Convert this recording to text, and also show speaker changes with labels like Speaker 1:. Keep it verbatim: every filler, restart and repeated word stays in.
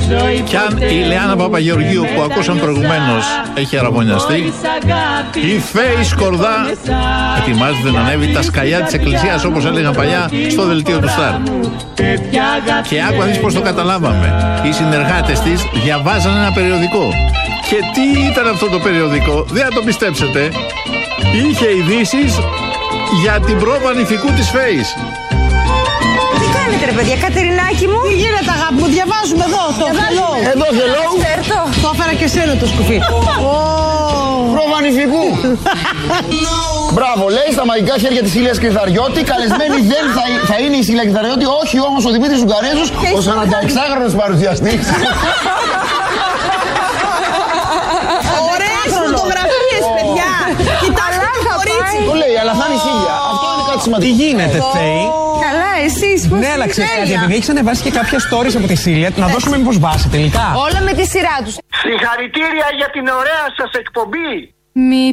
Speaker 1: Κι αν η Λεάννα Παπαγεωργίου που ακούσαμε προηγουμένως έχει αραβωνιαστεί, η Φέη Σκορδά ετοιμάζεται να ανέβει τα σκαλιά της εκκλησίας, όπως έλεγαν παλιά, στο δελτίο του Σταρ. Και άκου να δεις πως το καταλάβαμε. Οι συνεργάτες της διαβάζαν ένα περιοδικό. Και τι ήταν αυτό το περιοδικό, δεν θα το πιστέψετε. Είχε ειδήσεις για την πρόβα νηφικού της Φέης.
Speaker 2: Τι κάνετε ρε παιδιά, Κατερινάκη μου?
Speaker 3: Τι γίνεται αγάπη μου, διαβάζουμε εδώ το hello.
Speaker 4: Εδώ hello.
Speaker 3: Το έφερα και σένα το σκουφί.
Speaker 4: Πρόβα νηφικού. Μπράβο, λέει στα μαγικά χέρια της Ήλιας Κρυθαριώτη. Καλεσμένη δεν θα, θα είναι η Ήλια Κρυθαριώτη, όχι όμως ο Δημήτρης Ζουγκαρέζος, ο σαρανταεξάχρονος παρουσιαστής.
Speaker 3: Ωραίες φωτογραφίες παιδιά. Κοιτάξτε το κορίτσι.
Speaker 4: Το λέει, αλλά θα είναι η Ήλια. Αυτό είναι κάτι σημαντικό.
Speaker 5: Τι γίνεται, Θέη?
Speaker 2: Καλά, εσείς πώς?
Speaker 5: Ναι, αλλά ξέρεις κάτι, επειδή έχεις ανεβάσει και κάποια stories από τη Σίλια, να δώσουμε μήπως βάση τελικά.
Speaker 2: Όλα με τη σειρά τους.
Speaker 4: Συγχαρητήρια για την ωραία σας εκπομπή.
Speaker 2: Μη